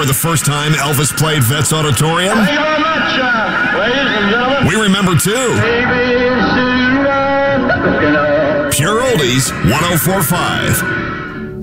remember the first time Elvis played Vets Auditorium? Thank you very much, ladies and gentlemen. We remember too. Pure Oldies 104.5.